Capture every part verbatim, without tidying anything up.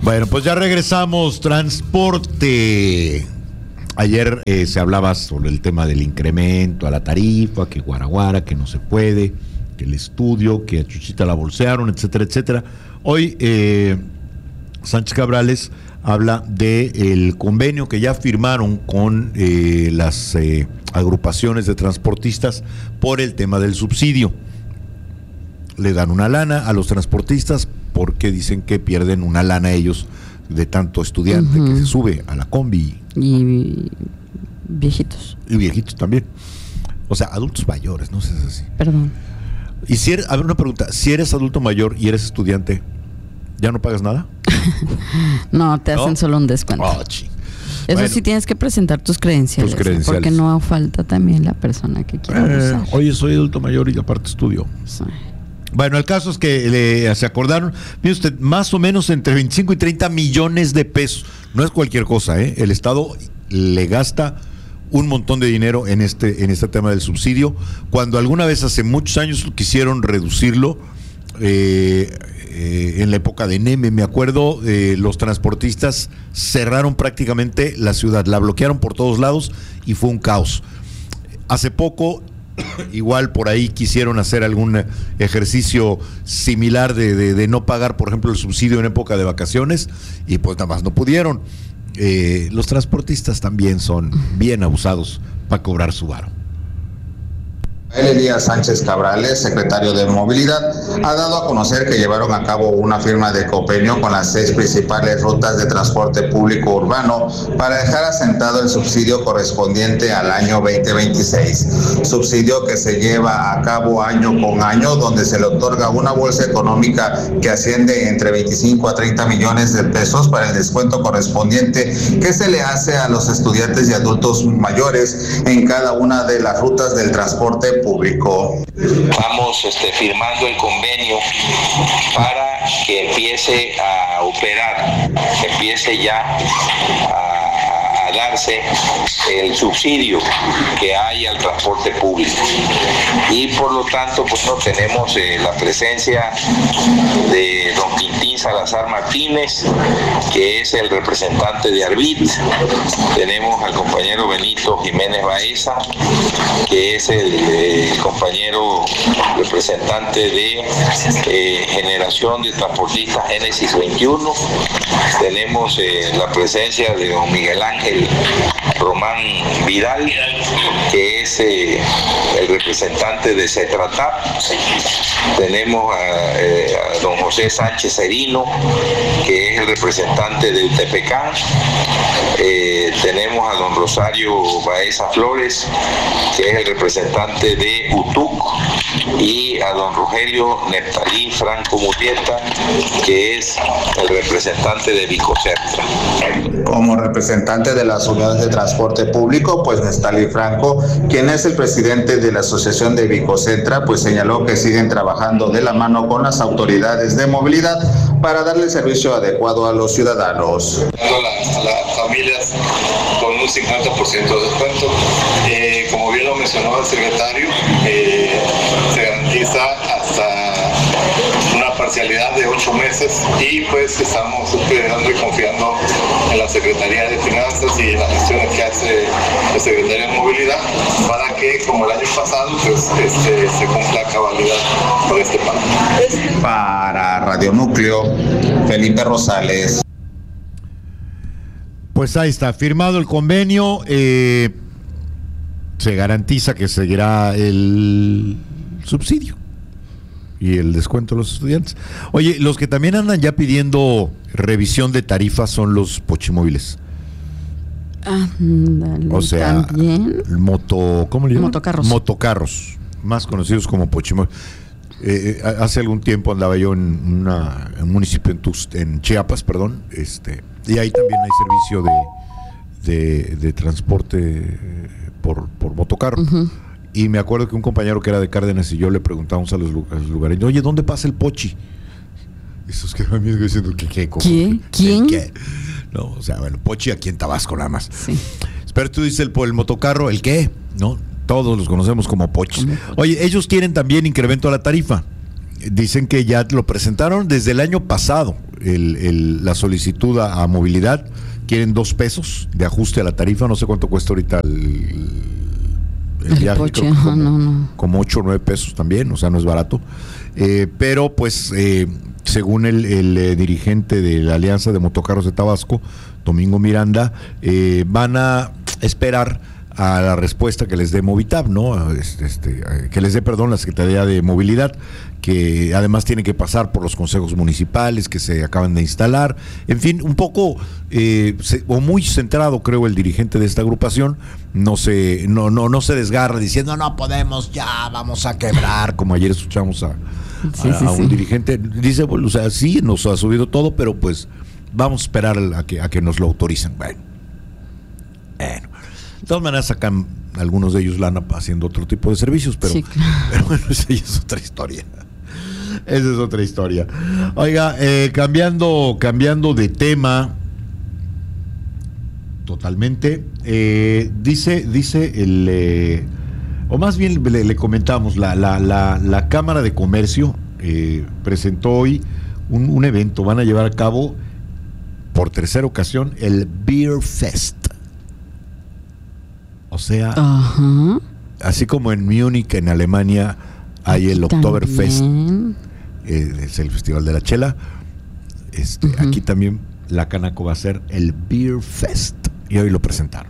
Bueno, pues ya regresamos. Transporte. Ayer eh, se hablaba sobre el tema del incremento a la tarifa, que guaraguara, que no se puede, que el estudio, que a Chuchita la bolsearon, etcétera, etcétera. Hoy eh, Sánchez Cabrales habla del convenio que ya firmaron con eh, las eh, agrupaciones de transportistas por el tema del subsidio. Le dan una lana a los transportistas porque dicen que pierden una lana ellos de tanto estudiante uh-huh. que se sube a la combi. Y viejitos. Y viejitos también. O sea, adultos mayores, no sé si es así. Perdón. Y si eres, a ver, una pregunta, si eres adulto mayor y eres estudiante, ¿ya no pagas nada? No, te hacen ¿No? solo un descuento. Oh, ching. Eso bueno, sí tienes que presentar tus credenciales, tus credenciales. Porque no falta también la persona que quiera abusar. Eh, oye, soy adulto mayor y aparte estudio. Sí. Bueno, el caso es que le, se acordaron, mire usted, más o menos entre veinticinco y treinta millones de pesos. No es cualquier cosa, ¿eh? El Estado le gasta un montón de dinero en este, en este tema del subsidio. Cuando alguna vez hace muchos años quisieron reducirlo, eh, eh, en la época de Neme, me acuerdo, eh, los transportistas cerraron prácticamente la ciudad, la bloquearon por todos lados y fue un caos. Hace poco igual por ahí quisieron hacer algún ejercicio similar de, de, de no pagar, por ejemplo, el subsidio en época de vacaciones, y pues nada más no pudieron. Eh, los transportistas también son bien abusados para cobrar su varo. Elías Sánchez Cabrales, secretario de Movilidad, ha dado a conocer que llevaron a cabo una firma de convenio con las seis principales rutas de transporte público urbano para dejar asentado el subsidio correspondiente al año veinte veintiséis. Subsidio que se lleva a cabo año con año, donde se le otorga una bolsa económica que asciende entre veinticinco a treinta millones de pesos para el descuento correspondiente que se le hace a los estudiantes y adultos mayores en cada una de las rutas del transporte público. Vamos este, firmando el convenio para que empiece a operar, que empiece ya a, a darse el subsidio que hay al transporte público. Y por lo tanto, pues no tenemos eh, la presencia de don Quintín Salazar Martínez, que es el representante de Arbit. Tenemos al compañero Benito Jiménez Baeza, que es el eh, compañero representante de eh, Generación de Transportistas Génesis veintiuno. Tenemos eh, la presencia de don Miguel Ángel Román Vidal, que es eh, el representante de Cetratap. Tenemos a, eh, a don José Sánchez Serino, que es el representante de Utepecán. Eh, tenemos a don Rosario Baeza Flores, que es el representante de UTUC, y a don Rogelio Neptalí Franco Murieta, que es el representante de Vicocertra. Como representante de las unidades de transporte público, pues Neptalí Franco, quien es el presidente de la Asociación de Vicocentra, pues señaló que siguen trabajando de la mano con las autoridades de movilidad para darle el servicio adecuado a los ciudadanos. A las familias con un cincuenta por ciento de descuento. Eh, como bien lo mencionó el secretario, eh, se garantiza hasta una parcialidad de ocho meses y pues estamos esperando y confiando en la Secretaría de Finanzas y en las gestiones que hace la Secretaría de Movilidad para que, como el año pasado, pues este, se cumpla a cabalidad con este pago. Para Radio Núcleo, Felipe Rosales. Pues ahí está, firmado el convenio, eh, se garantiza que seguirá el subsidio y el descuento a los estudiantes. Oye, los que también andan ya pidiendo revisión de tarifas son los pochimóviles. Ah, dale, o sea, también. moto, ¿cómo le llaman? Motocarros. Motocarros, más conocidos como pochimóviles. Eh, hace algún tiempo andaba yo en, una, en un municipio en, Tux, en Chiapas, perdón, este, y ahí también hay servicio de, de, de transporte por, por motocarro. Uh-huh. Y me acuerdo que un compañero que era de Cárdenas y yo le preguntábamos a los, a los lugareños, oye, ¿dónde pasa el pochi? Y esos que van diciendo, ¿qué? ¿Qué? ¿Cómo? ¿Qué? ¿Quién? ¿Qué? No, o sea, bueno, pochi aquí en Tabasco nada más. Sí. Pero tú dices el, el motocarro, ¿el qué? ¿No? Todos los conocemos como pochis. Oye, ellos quieren también incremento a la tarifa. dicen que ya lo presentaron desde el año pasado, el, el, la solicitud a, a movilidad. Quieren dos pesos de ajuste a la tarifa, no sé cuánto cuesta ahorita el, el, el viaje, coche, creo que ajá, como, no, no. como ocho o nueve pesos también, o sea, no es barato. Eh, pero pues, eh, según el, el eh, dirigente de la Alianza de Motocarros de Tabasco, Domingo Miranda, eh, van a esperar a la respuesta que les dé Movitab, ¿no? Este, este, que les dé, perdón, la Secretaría de Movilidad, que además tiene que pasar por los consejos municipales que se acaban de instalar. En fin, un poco, eh, se, o muy centrado, creo, el dirigente de esta agrupación, no se, no, no, no se desgarra diciendo, no podemos, ya vamos a quebrar, como ayer escuchamos a, sí, a, sí, a un sí. dirigente. Dice, o sea, sí, nos ha subido todo, pero pues vamos a esperar a que, a que nos lo autoricen. Bueno, bueno. De todas maneras sacan algunos de ellos lana haciendo otro tipo de servicios, pero, sí, claro. pero bueno, esa ya es otra historia. Esa es otra historia. Oiga, eh, cambiando, cambiando de tema totalmente, eh, dice, dice el, eh, o más bien le, le comentamos, la, la, la, la Cámara de Comercio eh, presentó hoy un, un evento, van a llevar a cabo por tercera ocasión el Beer Fest. O sea, Ajá. así como en Múnich, en Alemania, hay el Aquí Oktoberfest, también. eh, es el Festival de la Chela. Este, Uh-huh. Aquí también la Canaco va a ser el Beer Fest, y hoy lo presentaron.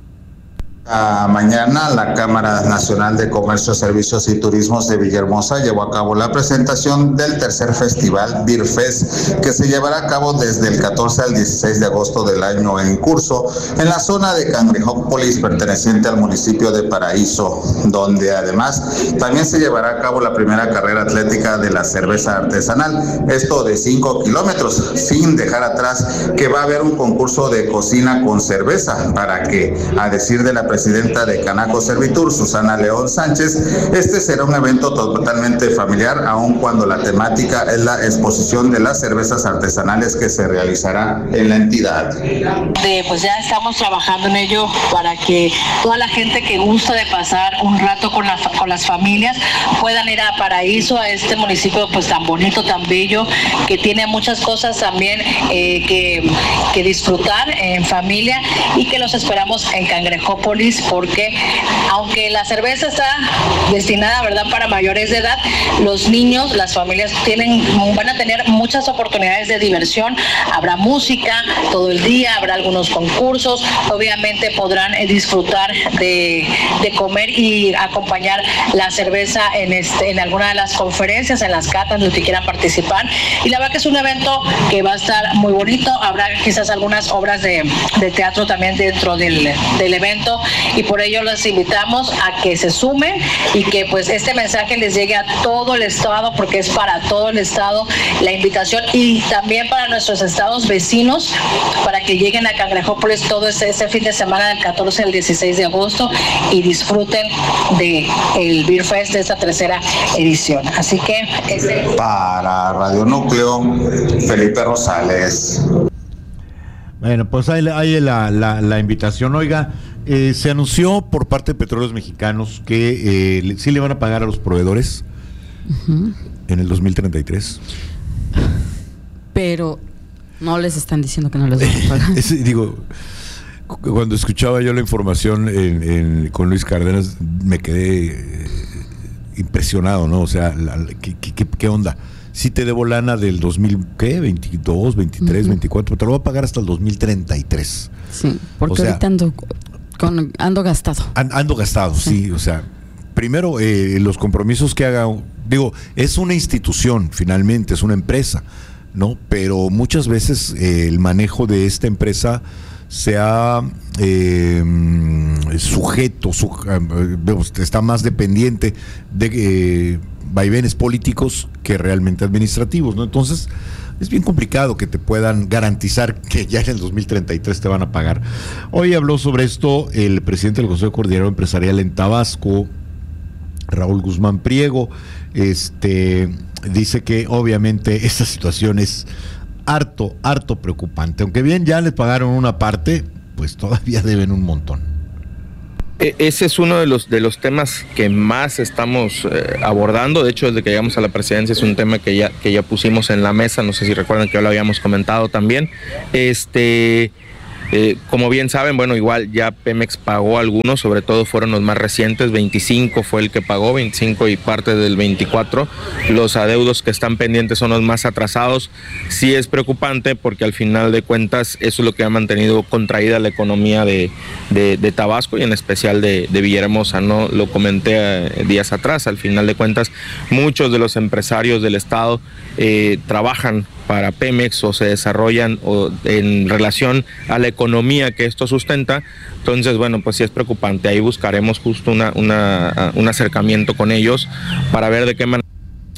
Ah, mañana la Cámara Nacional de Comercio, Servicios y Turismos de Villahermosa llevó a cabo la presentación del tercer festival Beer Fest, que se llevará a cabo desde el catorce al dieciséis de agosto del año en curso en la zona de Cangrejópolis, perteneciente al municipio de Paraíso, donde además también se llevará a cabo la primera carrera atlética de la cerveza artesanal, esto de cinco kilómetros, sin dejar atrás que va a haber un concurso de cocina con cerveza, para que, a decir de la presidenta de Canaco Servitur, Susana León Sánchez, este será un evento totalmente familiar, aun cuando la temática es la exposición de las cervezas artesanales que se realizará en la entidad. De, pues ya estamos trabajando en ello para que toda la gente que gusta de pasar un rato con, la, con las familias puedan ir a Paraíso, a este municipio pues tan bonito, tan bello, que tiene muchas cosas también eh, que, que disfrutar en familia, y que los esperamos en Cangrejópolis, porque aunque la cerveza está destinada, ¿verdad?, para mayores de edad, los niños, las familias tienen, van a tener muchas oportunidades de diversión. Habrá música todo el día, habrá algunos concursos, obviamente podrán eh, disfrutar de, de comer y acompañar la cerveza en, este, en alguna de las conferencias, en las catas, los que quieran participar. Y la verdad que es un evento que va a estar muy bonito. Habrá quizás algunas obras de, de teatro también dentro del, del evento, y por ello los invitamos a que se sumen y que pues este mensaje les llegue a todo el estado, porque es para todo el estado la invitación, y también para nuestros estados vecinos, para que lleguen a Cangrejópolis todo ese, ese fin de semana del catorce al dieciséis de agosto y disfruten de el Beer Fest de esta tercera edición. Así que ese... Para Radio Núcleo, Felipe Rosales. Bueno, pues ahí, ahí la, la, la invitación. Oiga, eh, se anunció por parte de Petróleos Mexicanos que eh, sí le van a pagar a los proveedores uh-huh. en el dos mil treinta y tres. Pero no les están diciendo que no les van a pagar. Es, digo, cuando escuchaba yo la información en, en, con Luis Cárdenas, me quedé eh, impresionado, ¿no? O sea, la, la, ¿qué, qué, ¿qué onda? Si te debo lana del dos mil, ¿qué? veintidós, veintitrés, uh-huh. veinticuatro, te lo voy a pagar hasta el dos mil treinta y tres. Sí, porque o sea, ahorita ando, con, ando gastado. An, ando gastado, sí. sí, o sea, primero eh, los compromisos que haga, digo, es una institución, finalmente, es una empresa, ¿no? Pero muchas veces eh, el manejo de esta empresa se ha eh, sujeto, su, eh, está más dependiente de eh, vaivenes políticos que realmente administrativos, ¿no? Entonces es bien complicado que te puedan garantizar que ya en el dos mil treinta y tres te van a pagar. Hoy habló sobre esto el presidente del Consejo Coordinador Empresarial en Tabasco, Raúl Guzmán Priego. Este dice que obviamente esta situación es harto, harto preocupante. Aunque bien ya les pagaron una parte, pues todavía deben un montón. Ese es uno de los de los temas que más estamos eh, abordando. De hecho, desde que llegamos a la presidencia es un tema que ya que ya pusimos en la mesa. No sé si recuerdan que ya lo habíamos comentado también. Este, eh, como bien saben, bueno, igual ya Pemex pagó algunos, sobre todo fueron los más recientes. veinticinco fue el que pagó, veinticinco y parte del veinticuatro. Los adeudos que están pendientes son los más atrasados. Sí es preocupante porque al final de cuentas eso es lo que ha mantenido contraída la economía de, de, de Tabasco y en especial de, de Villahermosa, ¿no? Lo comenté eh, días atrás. Al final de cuentas muchos de los empresarios del estado eh, trabajan para Pemex o se desarrollan o en relación a la economía que esto sustenta. Entonces, bueno, pues sí es preocupante. Ahí buscaremos justo una, una, un acercamiento con ellos para ver de qué manera.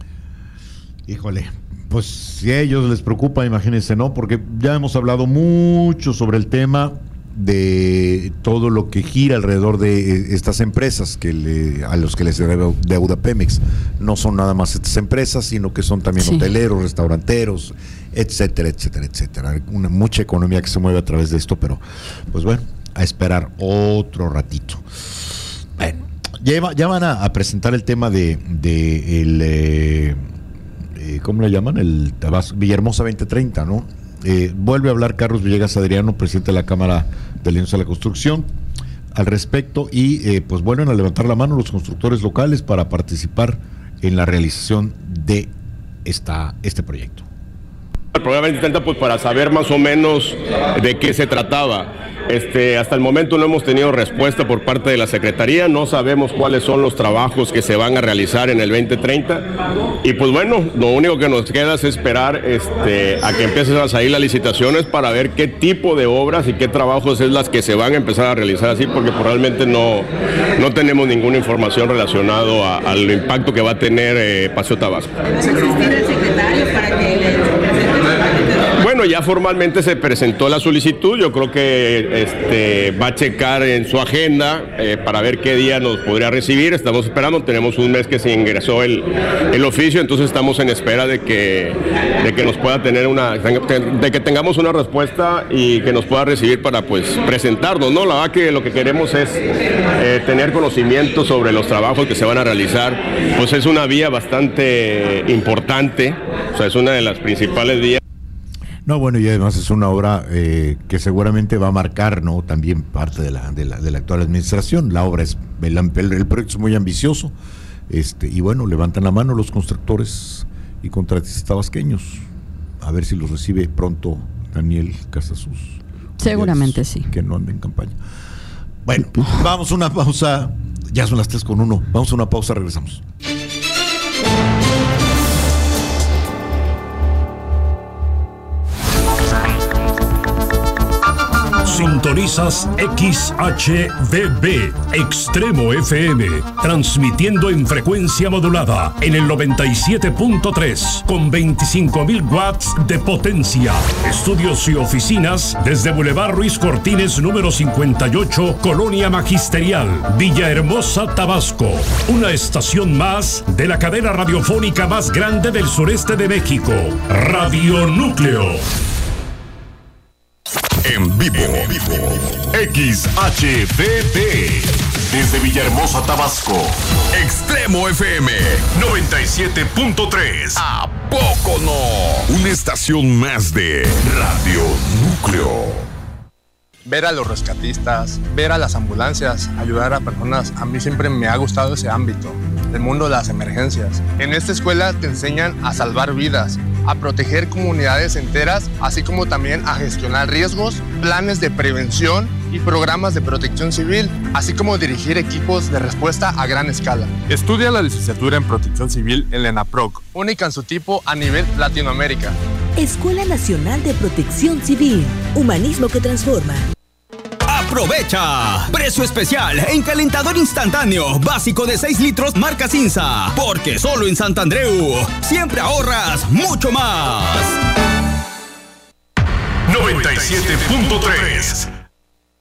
Híjole, pues si a ellos les preocupa, imagínense, ¿no? Porque ya hemos hablado mucho sobre el tema de todo lo que gira alrededor de estas empresas que le, a los que les debe deuda Pemex. No son nada más estas empresas, sino que son también sí. hoteleros, restauranteros, etcétera, etcétera, etcétera. Una mucha economía que se mueve a través de esto, pero pues bueno, a esperar otro ratito. Bueno, ya, ya van a, a presentar el tema de, de el eh, eh, ¿cómo le llaman? El Tabasco, Villahermosa veinte treinta, ¿no? Eh, vuelve a hablar Carlos Villegas Adriano, presidente de la Cámara de la Industria de la Construcción, al respecto y eh, pues vuelven a levantar la mano los constructores locales para participar en la realización de esta, este proyecto. El programa veinte treinta, pues para saber más o menos de qué se trataba. Este, hasta el momento no hemos tenido respuesta por parte de la Secretaría, no sabemos cuáles son los trabajos que se van a realizar en el veinte treinta y pues bueno, lo único que nos queda es esperar este, a que empiecen a salir las licitaciones para ver qué tipo de obras y qué trabajos es las que se van a empezar a realizar así, porque pues, realmente no, no tenemos ninguna información relacionada al impacto que va a tener eh, Paseo Tabasco. Bueno, ya formalmente se presentó la solicitud, yo creo que este, va a checar en su agenda eh, para ver qué día nos podría recibir. Estamos esperando, tenemos un mes que se ingresó el, el oficio, entonces estamos en espera de que, de que nos pueda tener una, de que tengamos una respuesta y que nos pueda recibir para pues presentarnos, ¿no? La verdad que lo que queremos es eh, tener conocimiento sobre los trabajos que se van a realizar, pues es una vía bastante importante, o sea, es una de las principales vías. No, bueno, y además es una obra eh, que seguramente va a marcar, ¿no? También parte de la, de la, de la actual administración. La obra es, el, el, el proyecto es muy ambicioso, este, y bueno, levantan la mano los constructores y contratistas tabasqueños. A ver si los recibe pronto Daniel Casasus. Seguramente sí. Que no ande en campaña. Bueno, vamos a una pausa. Ya son las tres con uno. Vamos a una pausa, regresamos. Sintonizas X H V B, Extremo F M, transmitiendo en frecuencia modulada en el noventa y siete punto tres con veinticinco mil watts de potencia. Estudios y oficinas desde Boulevard Ruiz Cortines número cincuenta y ocho, Colonia Magisterial, Villahermosa, Tabasco. Una estación más de la cadena radiofónica más grande del sureste de México, Radio Núcleo. En vivo, en vivo, X H V B, desde Villahermosa, Tabasco, Extremo F M noventa y siete punto tres. ¿A poco no? Una estación más de Radio Núcleo. Ver a los rescatistas, ver a las ambulancias, ayudar a personas, a mí siempre me ha gustado ese ámbito, el mundo de las emergencias. En esta escuela te enseñan a salvar vidas, a proteger comunidades enteras, así como también a gestionar riesgos, planes de prevención y programas de protección civil, así como dirigir equipos de respuesta a gran escala. Estudia la licenciatura en Protección Civil en la ENAPROC, única en su tipo a nivel Latinoamérica. Escuela Nacional de Protección Civil, humanismo que transforma. ¡Aprovecha! Precio especial en calentador instantáneo básico de seis litros marca Cinza. Porque solo en Santandreu siempre ahorras mucho más. noventa y siete punto tres.